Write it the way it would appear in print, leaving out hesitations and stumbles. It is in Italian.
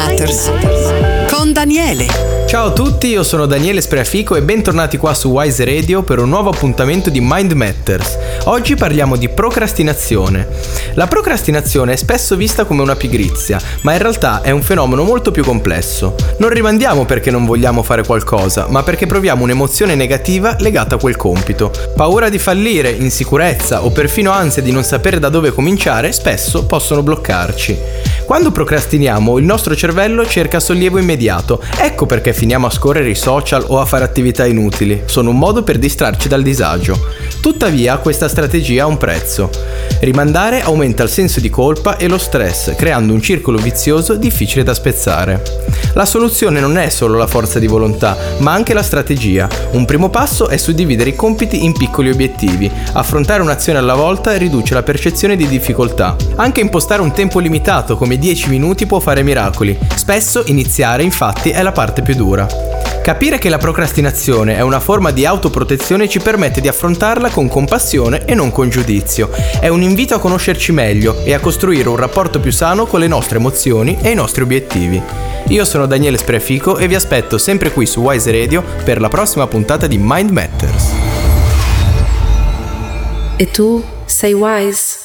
Matters con Daniele. Ciao a tutti, io sono Daniele Spreafico e bentornati qua su Wise Radio per un nuovo appuntamento di Mind Matters. Oggi parliamo di procrastinazione. La procrastinazione è spesso vista come una pigrizia, ma in realtà è un fenomeno molto più complesso. Non rimandiamo perché non vogliamo fare qualcosa, ma perché proviamo un'emozione negativa legata a quel compito. Paura di fallire, insicurezza o perfino ansia di non sapere da dove cominciare spesso possono bloccarci. Quando procrastiniamo, il nostro cervello cerca sollievo immediato. Ecco perché finiamo a scorrere i social o a fare attività inutili. Sono un modo per distrarci dal disagio. Tuttavia, questa strategia ha un prezzo. Rimandare aumenta il senso di colpa e lo stress, creando un circolo vizioso difficile da spezzare. La soluzione non è solo la forza di volontà, ma anche la strategia. Un primo passo è suddividere i compiti in piccoli obiettivi. Affrontare un'azione alla volta riduce la percezione di difficoltà. Anche impostare un tempo limitato, come 10 minuti, può fare miracoli. Spesso iniziare, infatti, è la parte più dura. Capire che la procrastinazione è una forma di autoprotezione ci permette di affrontarla con compassione e non con giudizio. È un invito a conoscerci meglio e a costruire un rapporto più sano con le nostre emozioni e i nostri obiettivi. Io sono Daniele Spreafico e vi aspetto sempre qui su Wise Radio per la prossima puntata di Mind Matters. E tu sei wise?